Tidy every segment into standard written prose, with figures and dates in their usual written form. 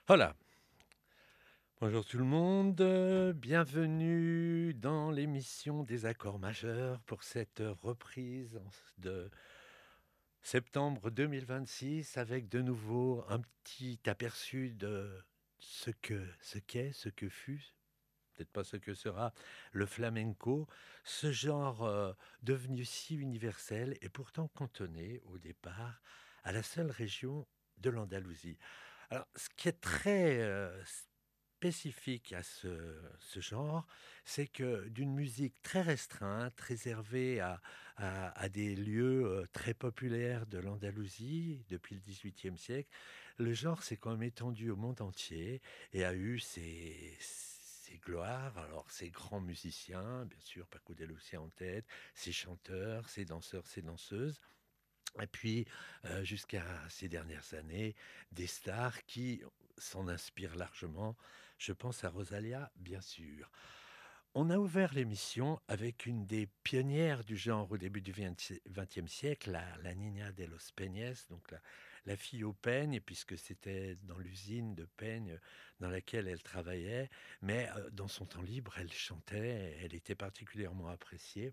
Voilà, bonjour tout le monde, bienvenue dans l'émission des accords majeurs pour cette reprise de septembre 2026 avec de nouveau un petit aperçu de ce qu'est, ce que fut, peut-être pas ce que sera le flamenco, ce genre devenu si universel et pourtant cantonné au départ à la seule région de l'Andalousie. Alors, ce qui est très spécifique à ce genre, c'est que d'une musique très restreinte, réservée à des lieux très populaires de l'Andalousie depuis le XVIIIe siècle, le genre s'est quand même étendu au monde entier et a eu ses gloires. Alors, ses grands musiciens, bien sûr, Paco de Lucia en tête, ses chanteurs, ses danseurs, ses danseuses. Et puis, jusqu'à ces dernières années, des stars qui s'en inspirent largement. Je pense à Rosalia, bien sûr. On a ouvert l'émission avec une des pionnières du genre au début du XXe siècle, la Niña de los Peñes, donc la fille au peigne, puisque c'était dans l'usine de peigne dans laquelle elle travaillait. Mais dans son temps libre, elle chantait, elle était particulièrement appréciée.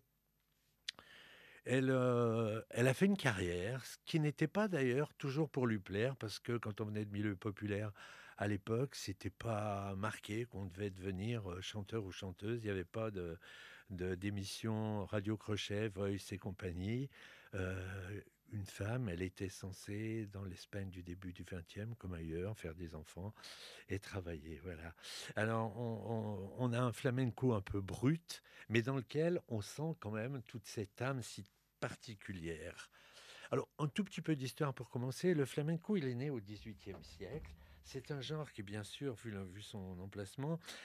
Elle a fait une carrière, ce qui n'était pas d'ailleurs toujours pour lui plaire, parce que quand on venait de milieu populaire à l'époque, c'était pas marqué qu'on devait devenir chanteur ou chanteuse. Il n'y avait pas d'émission Radio Crochet, Voice et compagnie. Une femme, elle était censée, dans l'Espagne du début du XXe, comme ailleurs, faire des enfants et travailler. Voilà. Alors, on a un flamenco un peu brut, mais dans lequel on sent quand même toute cette âme si particulière. Alors, un tout petit peu d'histoire pour commencer. Le flamenco, il est né au XVIIIe siècle. C'est un genre qui, bien sûr, vu son emplacement,